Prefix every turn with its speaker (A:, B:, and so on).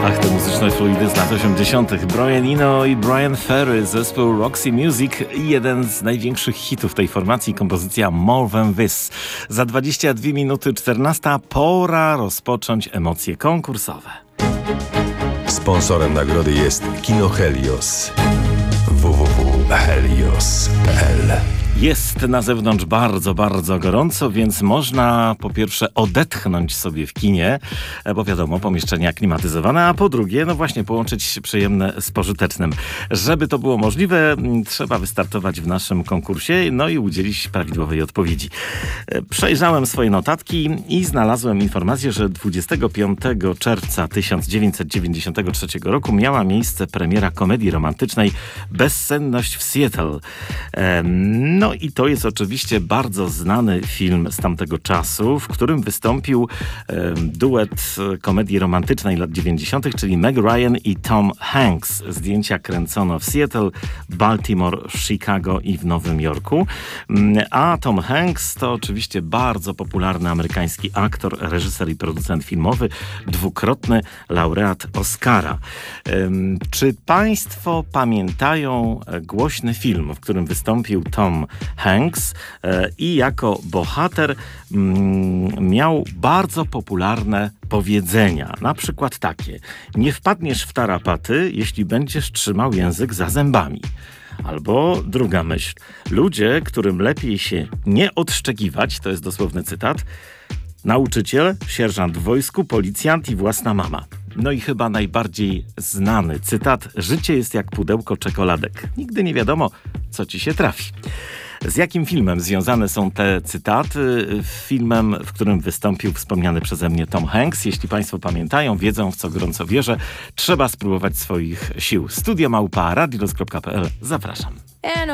A: Ach, te muzyczne fluidy z lat 80. Brian Eno i Bryan Ferry, zespół Roxy Music. Jeden z największych hitów tej formacji, kompozycja More Than This. Za 22 minuty 14 pora rozpocząć emocje konkursowe.
B: Sponsorem nagrody jest Kino Helios. www.helios.pl.
A: Jest na zewnątrz bardzo, bardzo gorąco, więc można po pierwsze odetchnąć sobie w kinie, bo wiadomo, pomieszczenia klimatyzowane, a po drugie, no właśnie, połączyć przyjemne z pożytecznym. Żeby to było możliwe, trzeba wystartować w naszym konkursie, no i udzielić prawidłowej odpowiedzi. Przejrzałem swoje notatki i znalazłem informację, że 25 czerwca 1993 roku miała miejsce premiera komedii romantycznej Bezsenność w Seattle. No i to jest oczywiście bardzo znany film z tamtego czasu, w którym wystąpił duet komedii romantycznej lat 90., czyli Meg Ryan i Tom Hanks. Zdjęcia kręcono w Seattle, Baltimore, Chicago i w Nowym Jorku. A Tom Hanks to oczywiście bardzo popularny amerykański aktor, reżyser i producent filmowy, dwukrotny laureat Oscara. Czy państwo pamiętają głośny film, w którym wystąpił Tom Hanks i jako bohater miał bardzo popularne powiedzenia. Na przykład takie: nie wpadniesz w tarapaty, jeśli będziesz trzymał język za zębami. Albo druga myśl: ludzie, którym lepiej się nie odszczekiwać, to jest dosłowny cytat, nauczyciel, sierżant w wojsku, policjant i własna mama. No i chyba najbardziej znany cytat: życie jest jak pudełko czekoladek. Nigdy nie wiadomo, co ci się trafi. Z jakim filmem związane są te cytaty? Filmem, w którym wystąpił wspomniany przeze mnie Tom Hanks. Jeśli państwo pamiętają, wiedzą, w co gorąco wierzę, trzeba spróbować swoich sił. Studio @radioluz.pl. Zapraszam.